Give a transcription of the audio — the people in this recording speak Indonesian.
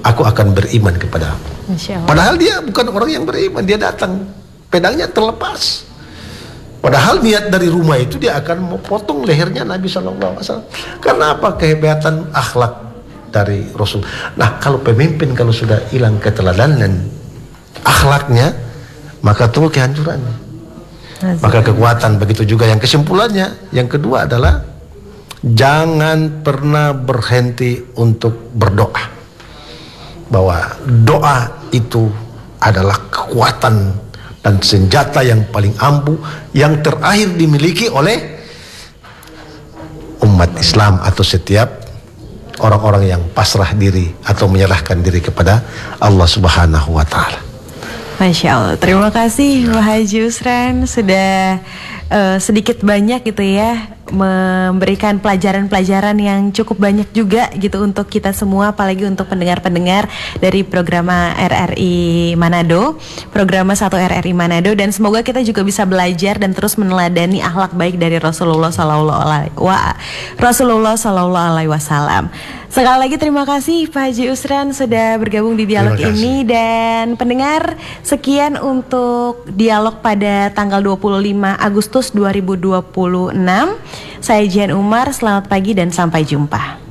aku akan beriman kepadamu. Masya Allah. Padahal dia bukan orang yang beriman, dia datang, pedangnya terlepas. Padahal niat dari rumah itu dia akan memotong lehernya Nabi SAW. Karena apa? Kehebatan akhlak dari Rasul. Nah, kalau pemimpin kalau sudah hilang keteladanan akhlaknya, maka turun kehancurannya. Maka kekuatan. Begitu juga yang kesimpulannya. Yang kedua adalah jangan pernah berhenti untuk berdoa, bahwa doa itu adalah kekuatan dan senjata yang paling ampuh yang terakhir dimiliki oleh umat Islam atau setiap orang-orang yang pasrah diri atau menyerahkan diri kepada Allah Subhanahu wa taala. Masya Allah, terima kasih Pak Haji Usran sudah sedikit banyak gitu ya memberikan pelajaran-pelajaran yang cukup banyak juga gitu untuk kita semua, apalagi untuk pendengar-pendengar dari program RRI Manado, program 1 RRI Manado, dan semoga kita juga bisa belajar dan terus meneladani akhlak baik dari Rasulullah Sallallahu Alaihi Wasallam. Sekali lagi terima kasih Pak Haji Usran sudah bergabung di dialog ini, dan pendengar, sekian untuk dialog pada tanggal 25 Agustus 2026. Saya Jian Umar, selamat pagi dan sampai jumpa.